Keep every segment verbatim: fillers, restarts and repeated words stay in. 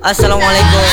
Assalamualaikum.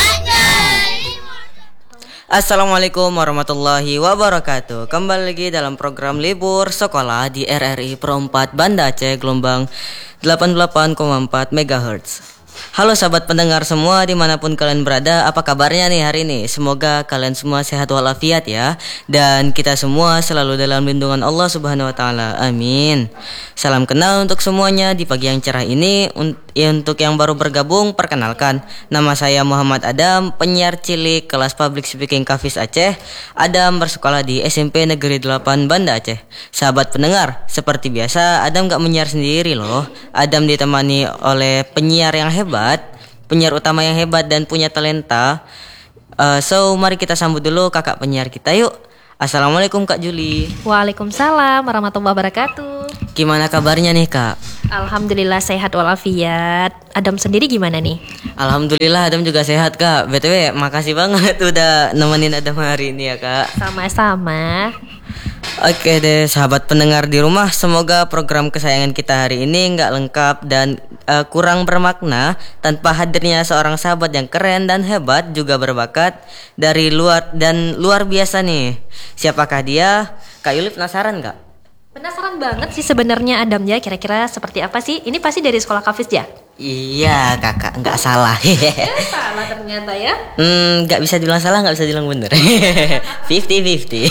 Assalamualaikum warahmatullahi wabarakatuh. Kembali lagi dalam program Libur Sekolah di R R I Pro empat Banda Aceh gelombang delapan puluh delapan koma empat megahertz. Halo sahabat pendengar semua dimanapun kalian berada, apa kabarnya nih hari ini? Semoga kalian semua sehat walafiat ya, dan kita semua selalu dalam lindungan Allah Subhanahu Wa Taala. Amin. Salam kenal untuk semuanya di pagi yang cerah ini. Untuk yang baru bergabung, perkenalkan, nama saya Muhammad Adam, penyiar cilik kelas Public Speaking Kafis Aceh. Adam bersekolah di S M P Negeri delapan Banda Aceh. Sahabat pendengar, seperti biasa Adam gak menyiar sendiri loh. Adam ditemani oleh penyiar yang hebat, penyiar utama yang hebat dan punya talenta. uh, So mari kita sambut dulu kakak penyiar kita yuk. Assalamualaikum Kak Juli. Waalaikumsalam warahmatullahi wabarakatuh. Gimana kabarnya nih Kak? Alhamdulillah sehat walafiat. Adam sendiri gimana nih? Alhamdulillah Adam juga sehat Kak. B T W makasih banget udah nemenin Adam hari ini ya Kak. Sama-sama. Oke deh sahabat pendengar di rumah, semoga program kesayangan kita hari ini nggak lengkap dan uh, kurang bermakna tanpa hadirnya seorang sahabat yang keren dan hebat, juga berbakat dari luar dan luar biasa nih. Siapakah dia? Kak Yuli penasaran nggak? Penasaran banget sih sebenarnya Adam ya, kira-kira seperti apa sih? Ini pasti dari sekolah Kafis ya? Iya kakak, nggak salah. Ya, salah ternyata ya. Hmm, nggak bisa dibilang salah, nggak bisa dibilang bener. Fifty fifty.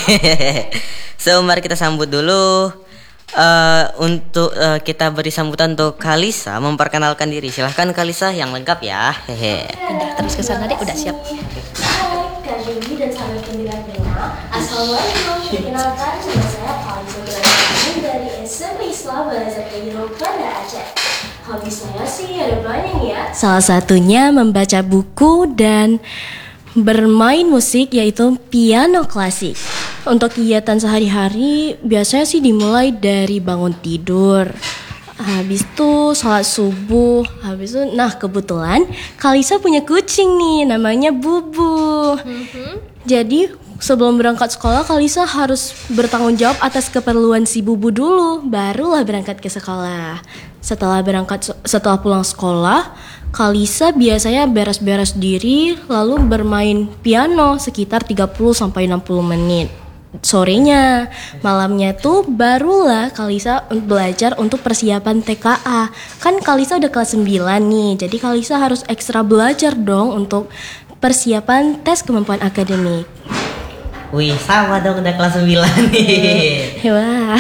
So mari kita sambut dulu. Uh, untuk uh, kita beri sambutan untuk Kalisa memperkenalkan diri. Silahkan Kalisa yang lengkap ya. Hehe. Pindah terus ke sana deh, udah siap. Hai, Kak Dewi dan sahabat pendengar. Assalamualaikum. Perkenalkan nama saya Kalisa Belajar dari S M P Islam Belajar Kegiro Banda Aceh. Hobi saya sih ada banyak ya. Salah satunya membaca buku dan bermain musik, yaitu piano klasik. Untuk kegiatan sehari-hari biasanya sih dimulai dari bangun tidur, habis itu sholat subuh, habis itu nah kebetulan Kalisa punya kucing nih namanya Bubu. Mm-hmm. Jadi sebelum berangkat sekolah Kalisa harus bertanggung jawab atas keperluan si Bubu dulu, barulah berangkat ke sekolah. Setelah berangkat setelah pulang sekolah, Kalisa biasanya beres-beres diri lalu bermain piano sekitar tiga puluh sampai enam puluh menit. Sorenya, malamnya tuh barulah Kalisa belajar untuk persiapan T K A. Kan Kalisa udah kelas sembilan nih, jadi Kalisa harus ekstra belajar dong untuk persiapan tes kemampuan akademik. Wih, sama dong udah kelas sembilan nih. Wah.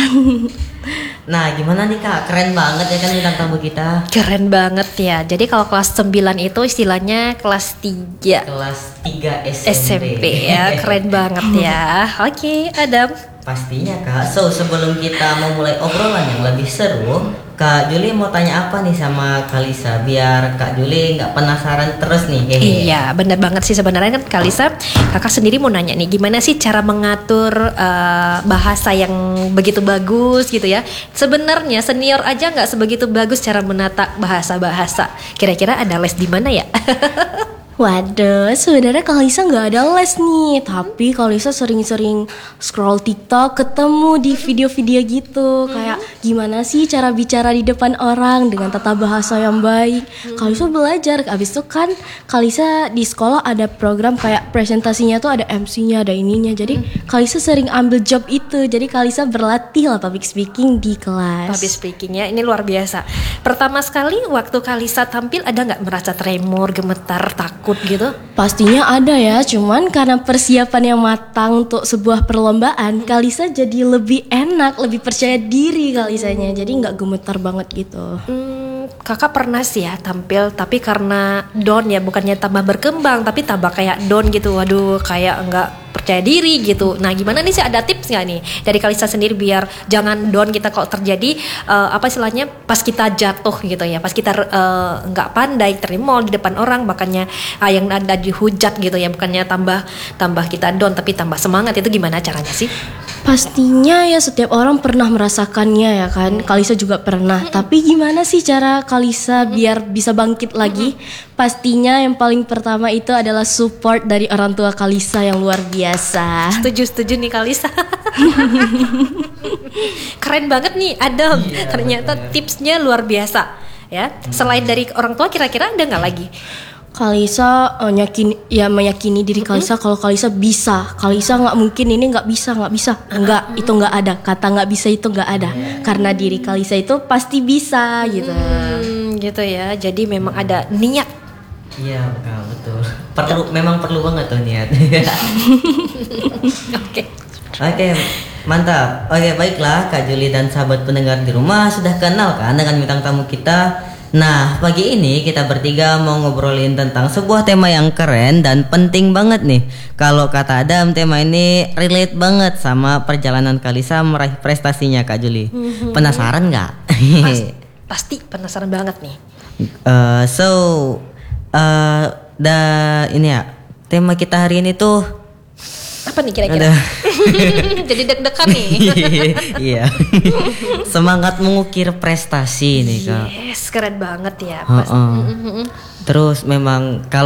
Nah, gimana nih Kak? Keren banget ya kan bintang tamu kita. Keren banget ya. Jadi kalau kelas sembilan itu istilahnya kelas tiga. Kelas tiga S M P. S M P ya, keren banget ya. Oke, Adam. Pastinya Kak. So, sebelum kita mau mulai obrolan yang lebih seru, Kak Juli mau tanya apa nih sama Kalisa biar Kak Juli nggak penasaran terus nih. Hehe. Iya, benar banget sih sebenarnya kan Kalisa, kakak sendiri mau nanya nih, gimana sih cara mengatur uh, bahasa yang begitu bagus gitu ya? Sebenarnya senior aja nggak sebegitu bagus cara menata bahasa-bahasa. Kira-kira ada les di mana ya? Waduh, sebenarnya Kalisa nggak ada les nih, tapi Kalisa sering-sering scroll TikTok, ketemu di video-video gitu, hmm. kayak gimana sih cara bicara di depan orang dengan tata bahasa yang baik. Hmm. Kalisa belajar, abis itu kan Kalisa di sekolah ada program kayak presentasinya tuh ada M C-nya, ada ininya, jadi hmm. Kalisa sering ambil job itu, jadi Kalisa berlatih lah public speaking di kelas. Public speakingnya ini luar biasa. Pertama sekali waktu Kalisa tampil ada nggak merasa tremor, gemetar, takut gitu? Pastinya ada ya, cuman karena persiapan yang matang untuk sebuah perlombaan, Kalisa jadi lebih enak, lebih percaya diri Kalisanya, jadi nggak gemetar banget gitu. Hmm, kakak pernah sih ya tampil, tapi karena down ya, bukannya tambah berkembang, tapi tambah kayak down gitu. Waduh, kayak nggak percaya diri gitu. Nah, gimana nih sih, ada tips nggak nih dari Kalisa sendiri biar jangan down kita kalau terjadi uh, apa istilahnya pas kita jatuh gitu ya, pas kita nggak uh, pandai terima di depan orang, makanya uh, yang ada dihujat gitu ya, bukannya tambah tambah kita down tapi tambah semangat, itu gimana caranya sih? Pastinya ya setiap orang pernah merasakannya ya kan, Kalisa juga pernah. Mm-mm. Tapi gimana sih cara Kalisa Mm-mm. biar bisa bangkit lagi? Mm-mm. Pastinya yang paling pertama itu adalah support dari orang tua Kalisa yang luar biasa. Setuju-setuju nih Kalisa. Keren banget nih Adam. Iya, ternyata bener. Tipsnya luar biasa ya. Hmm. Selain dari orang tua kira-kira ada nggak lagi? Kalisa eh, yakini, ya meyakini diri Kalisa kalau Kalisa bisa. Kalisa nggak mungkin ini nggak bisa, nggak bisa. Enggak, itu nggak ada. Kata nggak bisa itu nggak ada. Karena diri Kalisa itu pasti bisa gitu. Hmm, gitu ya. Jadi memang ada niat. Iya, Kak, betul. Perlu memang perlu banget tuh niat. Oke. Oke, mantap. Oke, baiklah Kak Juli dan sahabat pendengar di rumah sudah kenal kan dengan bintang tamu kita. Nah, pagi ini kita bertiga mau ngobrolin tentang sebuah tema yang keren dan penting banget nih. Kalau kata Adam, tema ini relate banget sama perjalanan Kalisa meraih prestasinya Kak Juli. Penasaran nggak? Pas, pasti penasaran banget nih. Uh, so, uh, da ini ya, tema kita hari ini tuh Apa nih kira-kira? ada Jadi deg-degan nih. iya. Semangat mengukir prestasi nih Kak. Yes, keren banget ya. Heeh. Pas- Mm, mm, mm. Terus memang kalau